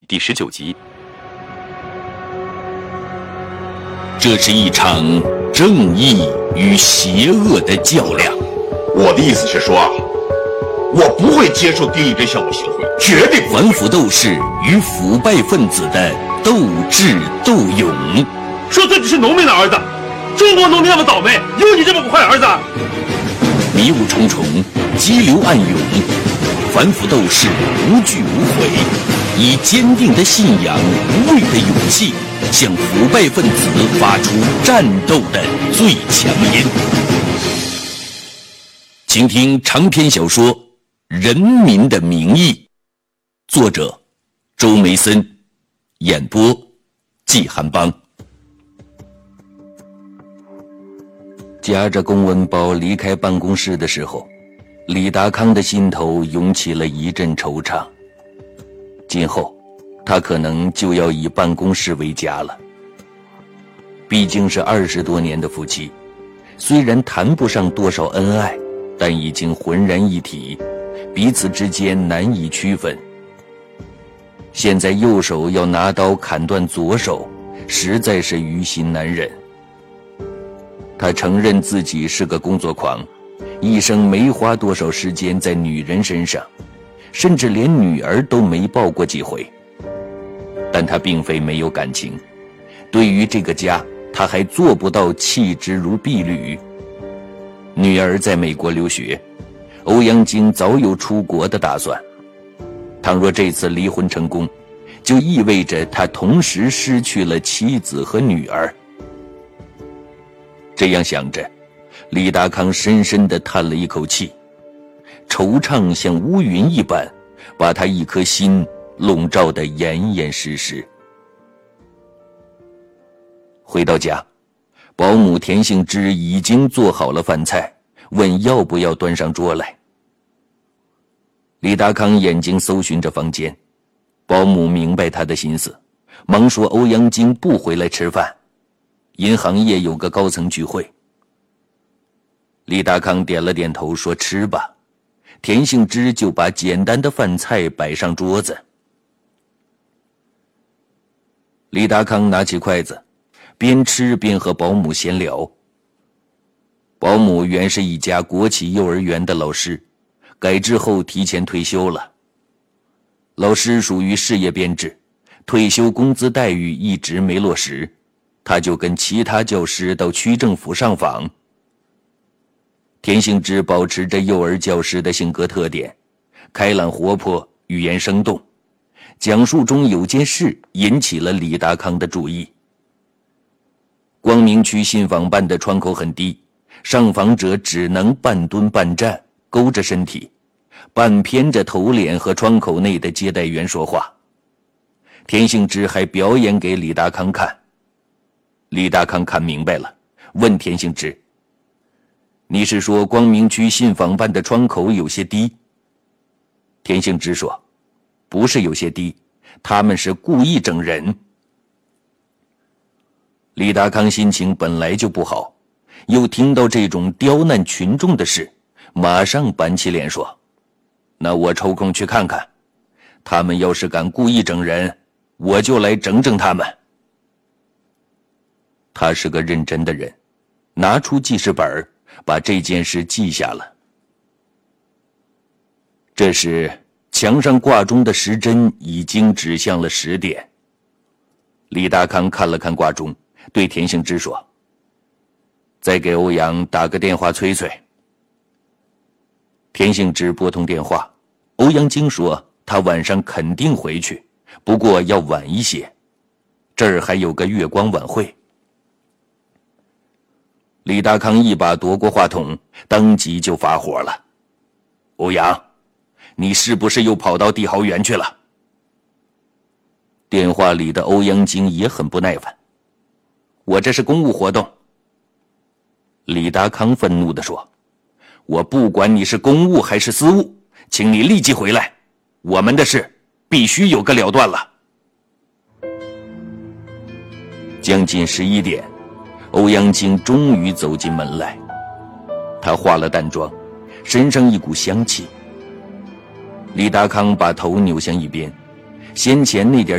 第19集。 这是一场正义与邪恶的较量。 我的意思是说啊，我不会接受丁义珍项目协会，绝对不会。 反腐斗士与腐败分子的斗智斗勇。 说自己是农民的儿子，中国农民那么倒霉，有你这么个坏儿子？ 迷雾重重，激流暗涌，反腐斗士无惧无悔，以坚定的信仰、无畏的勇气，向腐败分子发出战斗的最强音。请听长篇小说《人民的名义》，作者周梅森，演播季寒邦。夹着公文包离开办公室的时候，李达康的心头涌起了一阵惆怅。今后他可能就要以办公室为家了。毕竟是20多年的夫妻，虽然谈不上多少恩爱，但已经浑然一体，彼此之间难以区分。现在右手要拿刀砍断左手，实在是于心难忍。他承认自己是个工作狂，一生没花多少时间在女人身上，甚至连女儿都没抱过几回。但他并非没有感情，对于这个家，他还做不到弃之如敝履。女儿在美国留学，欧阳菁早有出国的打算。倘若这次离婚成功，就意味着他同时失去了妻子和女儿。这样想着，李达康深深地叹了一口气，惆怅像乌云一般，把他一颗心笼罩得严严实实。回到家，保姆田杏枝已经做好了饭菜，问要不要端上桌来。李达康眼睛搜寻着房间，保姆明白他的心思，忙说欧阳菁不回来吃饭，银行业有个高层聚会。李达康点了点头说吃吧，田杏枝就把简单的饭菜摆上桌子。李达康拿起筷子，边吃边和保姆闲聊。保姆原是一家国企幼儿园的老师，改制后提前退休了。老师属于事业编制，退休工资待遇一直没落实，他就跟其他教师到区政府上访。田杏枝保持着幼儿教师的性格特点，开朗活泼，语言生动。讲述中有件事引起了李达康的注意。光明区信访办的窗口很低，上访者只能半蹲半站，勾着身体，半偏着头脸和窗口内的接待员说话。田杏枝还表演给李达康看。李达康看明白了，问田杏枝：“你是说光明区信访办的窗口有些低？”田杏枝说：“不是有些低，他们是故意整人。”李达康心情本来就不好，又听到这种刁难群众的事，马上板起脸说：“那我抽空去看看，他们要是敢故意整人，我就来整整他们。”他是个认真的人，拿出记事本，把这件事记下了。这时墙上挂钟的时针已经指向了10点。李达康看了看挂钟，对田杏枝说：“再给欧阳打个电话催催。”田杏枝拨通电话，欧阳菁说他晚上肯定回去，不过要晚一些，这儿还有个月光晚会。李达康一把夺过话筒，当即就发火了：“欧阳，你是不是又跑到帝豪园去了？”电话里的欧阳菁也很不耐烦：“我这是公务活动。”李达康愤怒地说：“我不管你是公务还是私务，请你立即回来，我们的事必须有个了断了。”将近11点，欧阳菁终于走进门来。他化了淡妆，身上一股香气。李达康把头扭向一边，先前那点